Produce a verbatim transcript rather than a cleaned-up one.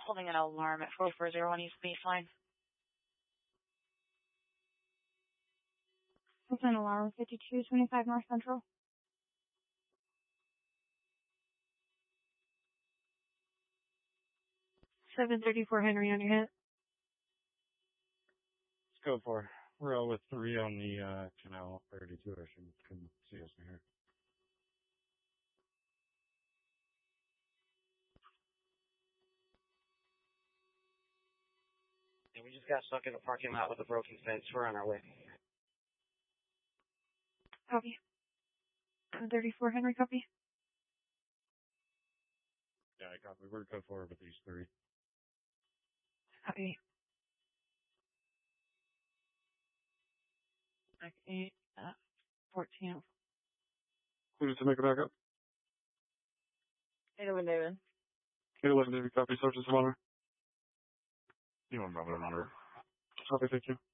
holding an alarm at four four zero one East Baseline. That's an alarm, fifty-two twenty-five North Central. seven thirty-four Henry on your hit. Let's go for it. We're out with three on the uh, Canal thirty-two ocean. Can see us from here. Yeah, we just got stuck in the parking lot with a broken fence. We're on our way. Copy. seven thirty-four Henry, copy. Yeah, I copy. We're code forward with these three. Copy. Like eight, uh, fourteen. Clear to make it back up. eight eleven David. eight eleven David, copy. Sergeant Savannah. You want brother number. Copy, thank you.